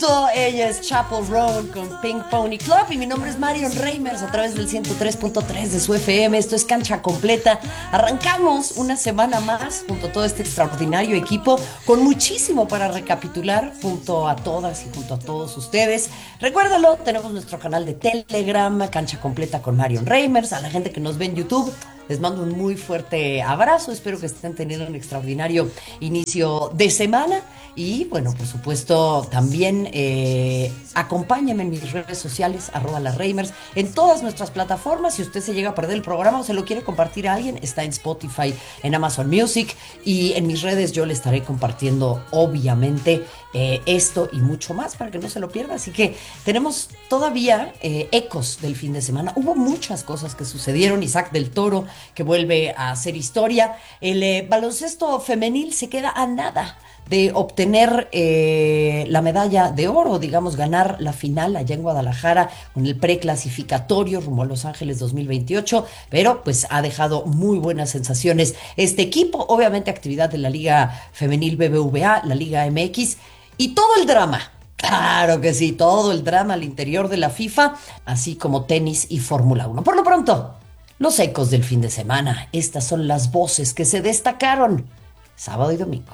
Ella es Chapel Roan con Pink Pony Club y mi nombre es Marion Reimers a través del 103.3 de su FM. Esto es Cancha Completa. Arrancamos una semana más junto a todo este extraordinario equipo con muchísimo para recapitular junto a todas y junto a todos ustedes. Recuérdalo, tenemos nuestro canal de Telegram, Cancha Completa con Marion Reimers. A la gente que nos ve en YouTube, les mando un muy fuerte abrazo. Espero que estén teniendo un extraordinario inicio de semana. Y bueno, por supuesto, también acompáñenme en mis redes sociales, @LaReimers, en todas nuestras plataformas. Si usted se llega a perder el programa o se lo quiere compartir a alguien, está en Spotify, en Amazon Music, y en mis redes yo le estaré compartiendo, obviamente, esto y mucho más para que no se lo pierda. Así que tenemos todavía ecos del fin de semana. Hubo muchas cosas que sucedieron. Isaac del Toro, que vuelve a hacer historia. El baloncesto femenil se queda a nada de obtener la medalla de oro, digamos, ganar la final allá en Guadalajara con el preclasificatorio rumbo a Los Ángeles 2028, pero pues ha dejado muy buenas sensaciones este equipo. Obviamente actividad de la Liga Femenil BBVA, la Liga MX y todo el drama. Claro que sí, todo el drama al interior de la FIFA, así como tenis y Fórmula 1. Por lo pronto, los ecos del fin de semana. Estas son las voces que se destacaron sábado y domingo.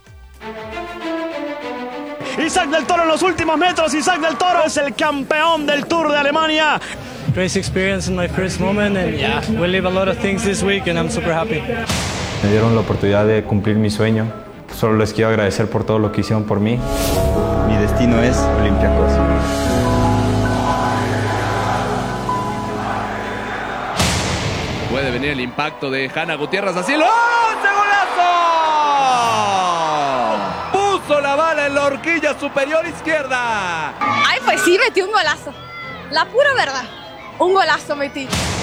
Isaac del Toro en los últimos metros. Isaac del Toro es el campeón del Tour de Alemania. Great experience in my first moment, and yeah, we live a lot of things this week, and I'm super happy. Me dieron la oportunidad de cumplir mi sueño. Solo les quiero agradecer por todo lo que hicieron por mí. Mi destino es Olympiacos. Puede venir el impacto de Hanna Gutiérrez así. ¡Oh! ¡Ese golazo! Puso la bala en la horquilla superior izquierda. Ay, pues sí, metí un golazo. La pura verdad. Un golazo metí.